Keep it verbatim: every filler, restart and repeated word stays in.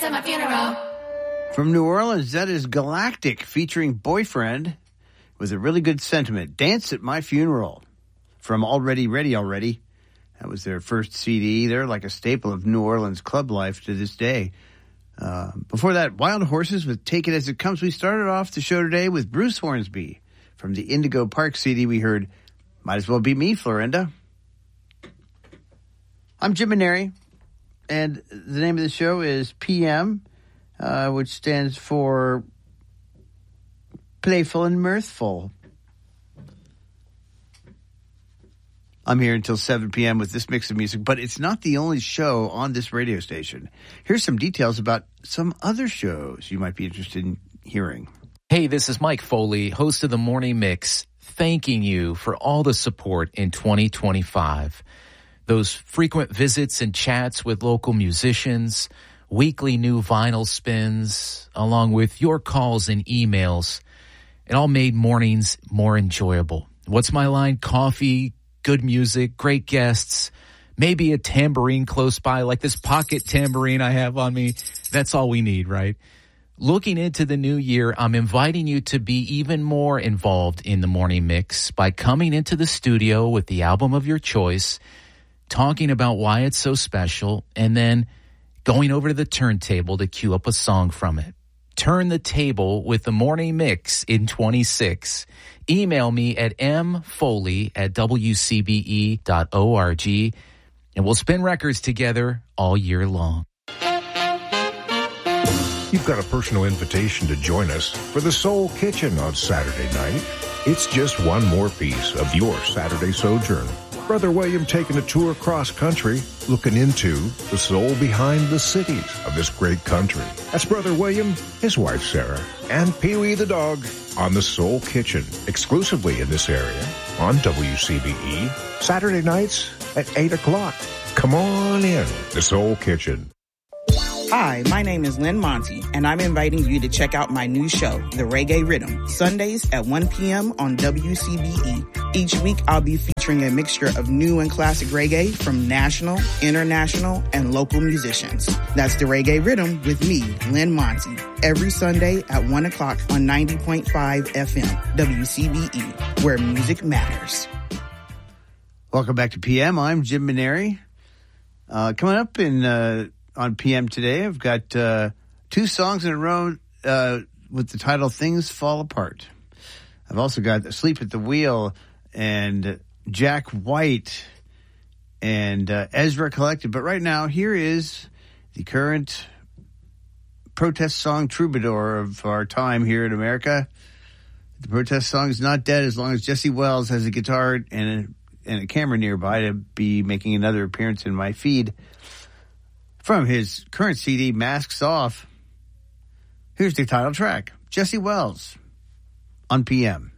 to my funeral. From New Orleans, that is Galactic featuring Boyfriend with a really good sentiment. Dance at My Funeral from Already Ready Already. That was their first C D. They're like a staple of New Orleans club life to this day. Uh, before that, Wild Horses with Take It As It Comes. We started off the show today with Bruce Hornsby. From the Indigo Park C D, we heard Might As Well Be Me, Florinda. I'm Jim Maneri, and the name of the show is P M, uh, which stands for Playful and Mirthful. I'm here until seven p.m. with this mix of music, but it's not the only show on this radio station. Here's some details about some other shows you might be interested in hearing. Hey, this is Mike Foley, host of The Morning Mix, thanking you for all the support in twenty twenty-five. Those frequent visits and chats with local musicians, weekly new vinyl spins, along with your calls and emails, it all made mornings more enjoyable. What's my line? Coffee, good music, great guests, maybe a tambourine close by, like this pocket tambourine I have on me. That's all we need, right? Looking into the new year, I'm inviting you to be even more involved in the morning mix by coming into the studio with the album of your choice, talking about why it's so special, and then going over to the turntable to cue up a song from it. Turn the table with the morning mix in twenty-six. Email me at mfoley at w c b e dot org, and we'll spin records together all year long. You've got a personal invitation to join us for the Soul Kitchen on Saturday night. It's just one more piece of your Saturday sojourn. Brother William taking a tour cross country, looking into the soul behind the cities of this great country. That's Brother William, his wife Sarah, and Pee-wee the dog on the Soul Kitchen, exclusively in this area on W C B E, Saturday nights at eight o'clock. Come on in, the Soul Kitchen. Hi, my name is Lynn Monty, and I'm inviting you to check out my new show, The Reggae Rhythm, Sundays at one p.m. on W C B E. Each week, I'll be featuring a mixture of new and classic reggae from national, international, and local musicians. That's The Reggae Rhythm with me, Lynn Monty, every Sunday at one o'clock on ninety point five F M, W C B E, where music matters. Welcome back to P M. I'm Jim Maneri. Uh, coming up in... Uh On P M today, I've got uh, two songs in a row uh, with the title Things Fall Apart. I've also got Asleep at the Wheel and Jack White and uh, Ezra Collective. But right now, here is the current protest song troubadour of our time here in America. The protest song is not dead as long as Jesse Wells has a guitar and a, and a camera nearby to be making another appearance in my feed. From his current C D, Masks Off, here's the title track, Jesse Wells on P M.